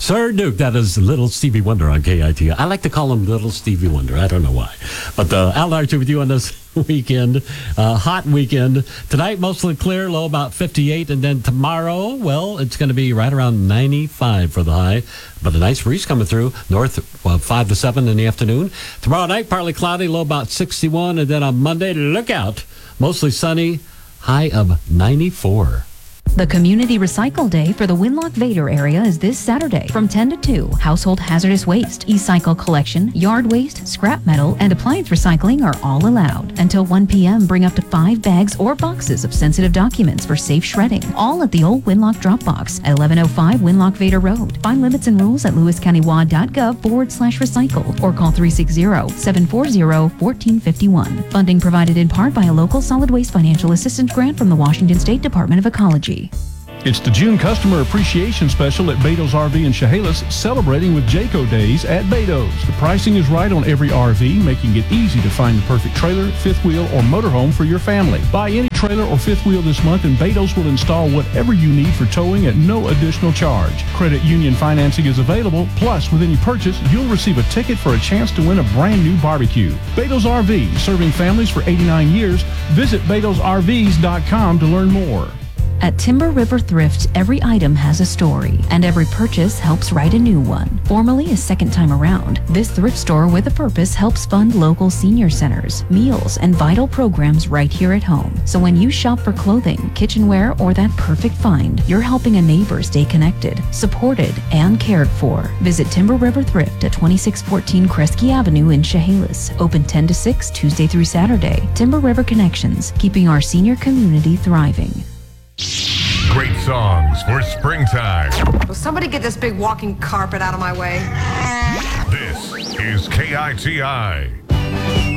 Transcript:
Sir Duke, that is Little Stevie Wonder on KIT. I like to call him Little Stevie Wonder. I don't know why. But Al Archer with you on this weekend, hot weekend. Tonight, mostly clear, low about 58. And then tomorrow, well, it's going to be right around 95 for the high. But a nice breeze coming through, north 5 to 7 in the afternoon. Tomorrow night, partly cloudy, low about 61. And then on Monday, look out, mostly sunny, high of 94. The Community Recycle Day for the Winlock Vader area is this Saturday from 10 to 2. Household hazardous waste, e-cycle collection, yard waste, scrap metal, and appliance recycling are all allowed. Until 1 p.m., bring up to 5 bags or boxes of sensitive documents for safe shredding. All at the old Winlock drop box at 1105 Winlock Vader Road. Find limits and rules at lewiscountywad.gov/recycle or call 360-740-1451. Funding provided in part by a local solid waste financial assistance grant from the Washington State Department of Ecology. It's the June Customer Appreciation Special at Beto's RV in Chehalis, celebrating with Jayco Days at Beto's. The pricing is right on every RV, making it easy to find the perfect trailer, fifth wheel, or motorhome for your family. Buy any trailer or fifth wheel this month, and Beto's will install whatever you need for towing at no additional charge. Credit union financing is available, plus with any purchase, you'll receive a ticket for a chance to win a brand new barbecue. Beto's RV, serving families for 89 years. Visit BetosRVs.com to learn more. At Timber River Thrift, every item has a story, and every purchase helps write a new one. Formerly a second time around, this thrift store with a purpose helps fund local senior centers, meals, and vital programs right here at home. So when you shop for clothing, kitchenware, or that perfect find, you're helping a neighbor stay connected, supported, and cared for. Visit Timber River Thrift at 2614 Kresge Avenue in Chehalis. Open 10 to 6 Tuesday through Saturday. Timber River Connections, keeping our senior community thriving. Great songs for springtime. Will somebody get this big walking carpet out of my way? This is KITI.